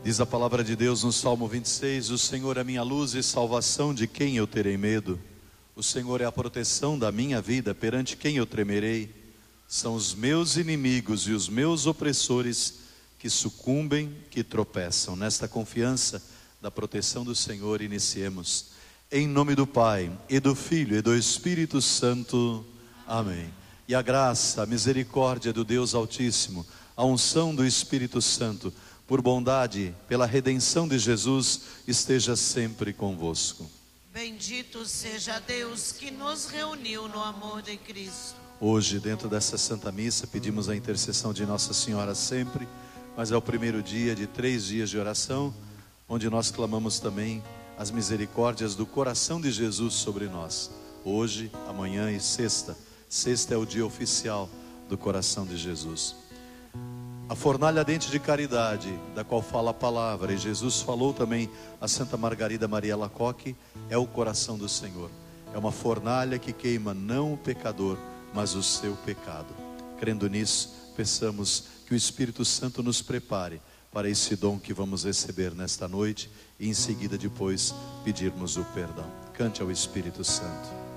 Diz a palavra de Deus no Salmo 26: o Senhor é minha luz e salvação, de quem eu terei medo? O Senhor é a proteção da minha vida, perante quem eu tremerei? São os meus inimigos e os meus opressores que sucumbem, que tropeçam. Nesta confiança da proteção do Senhor, iniciemos. Em nome do Pai, e do Filho, e do Espírito Santo. Amém. E a graça, a misericórdia do Deus Altíssimo, a unção do Espírito Santo, por bondade, pela redenção de Jesus, esteja sempre convosco. Bendito seja Deus que nos reuniu no amor de Cristo. Hoje, dentro dessa Santa Missa, pedimos a intercessão de Nossa Senhora sempre, mas é o primeiro dia de 3 dias de oração, onde nós clamamos também as misericórdias do coração de Jesus sobre nós. Hoje, amanhã e sexta. Sexta é o dia oficial do coração de Jesus. A fornalha ardente de caridade, da qual fala a palavra, e Jesus falou também a Santa Margarida Maria Alacoque, é o coração do Senhor. É uma fornalha que queima não o pecador, mas o seu pecado. Crendo nisso, peçamos que o Espírito Santo nos prepare para esse dom que vamos receber nesta noite e em seguida depois pedirmos o perdão. Cante ao Espírito Santo.